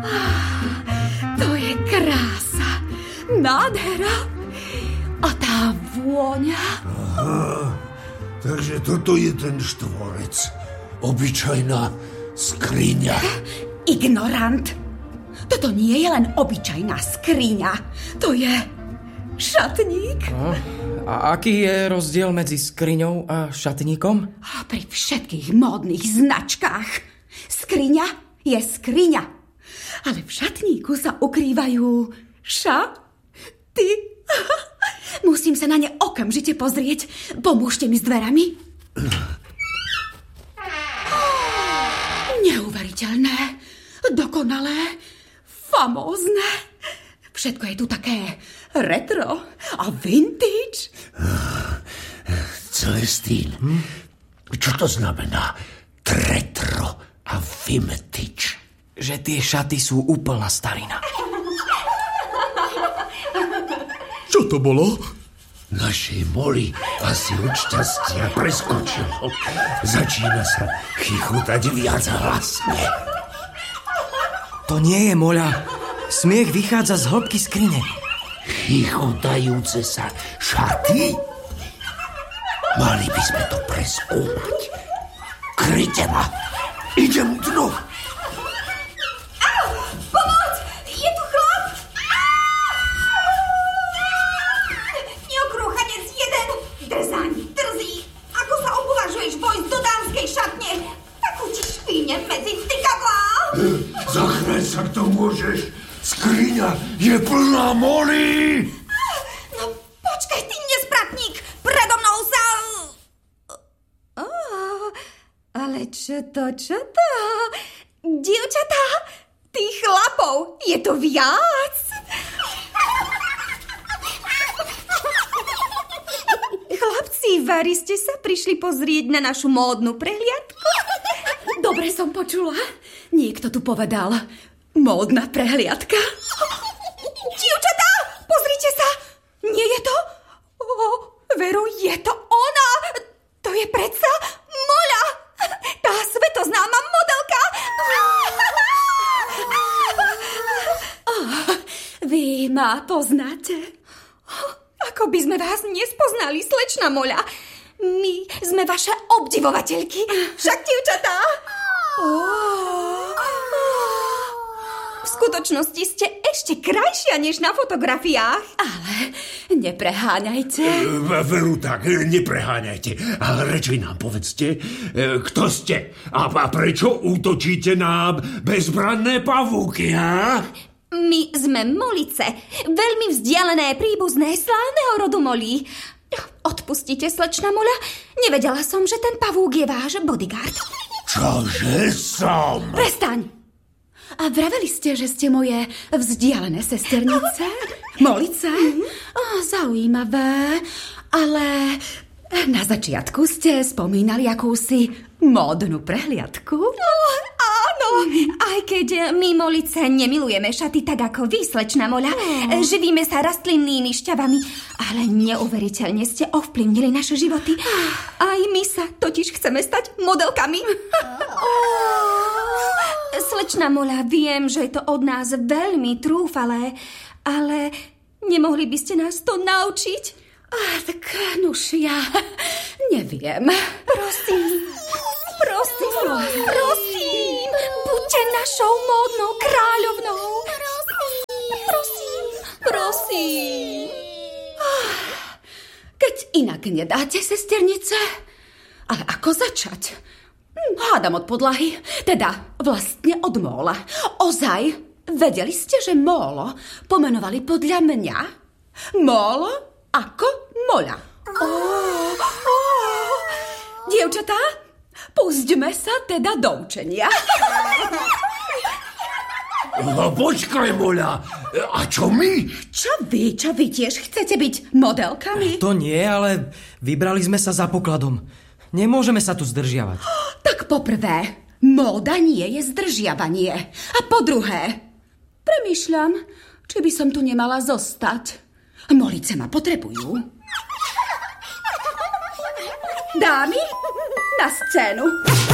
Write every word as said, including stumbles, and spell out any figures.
To je krása, nádhera a tá vôňa. Aha, takže toto je ten štvorec. Obyčajná skriňa. Ignorant. Toto nie je len obyčajná skriňa. To je šatník. No, a aký je rozdiel medzi skriňou a šatníkom? A pri všetkých módnych značkách. Skriňa je skriňa. Ale v šatníku sa ukrývajú šaty. Musím sa na ne okamžite pozrieť. Pomôžte mi s dverami. Neuveriteľné, dokonalé, famózne. Všetko je tu také retro a vintage. Celestín, hm? Čo to znamená retro a vintage? Že tie šaty sú úplná starina. Čo to bolo? Našej Molly asi od šťastia preskočilo. Začína sa chichotať viac hlasne. To nie je Moľa. Smiech vychádza z hĺbky skrine. Chichotajúce sa šaty? Mali by sme to preskúmať. Kryte ma. Idem dnu. Pomoc! Je tu chlap! Neokrúchanec jeden! Drzaň, drzí! Ako sa opovažuješ vojsť do dámskej šatne? Takú ti špíne medzi tykadlá! Zachráň sa, kto môžeš. Skriňa je plná Molly! No počkaj, ty nespratník! Predo mnou sa... Oh, ale čo to, čo to? Dievčatá, tých chlapov je to viac. Chlapci, vari ste sa prišli pozrieť na našu módnu prehliadku? Dobre som počula. Niekto tu povedal módna prehliadka. Dievčatá, pozrite sa. Nie je to? Oh, veru, je to ona. To je predsa Moľa. Tá svetoznáma modelka. Oh, vy ma poznáte? Oh, ako by sme vás nespoznali, slečna Moľa. My sme vaše obdivovateľky. Však, dievčatá? Oh. V skutočnosti ste ešte krajšia než na fotografiách. Ale nepreháňajte. E, veru tak, nepreháňajte. Ale radšej nám povedzte, e, kto ste a, a prečo útočíte na bezbranné pavúky, ha? My sme Molice, veľmi vzdialené príbuzné slávneho rodu Molí. Odpustite, slečna Moľa, nevedela som, že ten pavúk je váš bodyguard. Čože som? Prestaň! A vraveli ste, že ste moje vzdialené sesternice? Molice? Oh, zaujímavé. Ale na začiatku ste spomínali akúsi módnu prehliadku. Oh, áno, aj keď my Molice nemilujeme šaty tak ako vy, slečna Moľa. Oh. Živíme sa rastlinnými šťavami, ale neuveriteľne ste ovplyvnili naše životy. Aj my sa totiž chceme stať modelkami. Oh. Slečna Moľa, viem, že je to od nás veľmi trúfalé, ale nemohli by ste nás to naučiť? Ah, tak nuž, ja neviem. Prosím, prosím, prosím, buďte našou módnou kráľovnou. Prosím, prosím. Keď inak nedáte, sesternice, ale ako začať? Hádam od podlahy, teda vlastne od Móla. Ozaj, vedeli ste, že Mólo pomenovali podľa mňa? Mólo ako Moľa. Oh, oh. Dievčatá, pustíme sa teda do učenia. Počkaj, Moľa, a čo my? Čo vy, čo vy tiež chcete byť modelkami? To nie, ale vybrali sme sa za pokladom. Nemôžeme sa tu zdržiavať. Tak poprvé, móda nie je zdržiavanie. A po druhé, premýšľam, či by som tu nemala zostať. Molice ma potrebujú. Dámy, na scénu.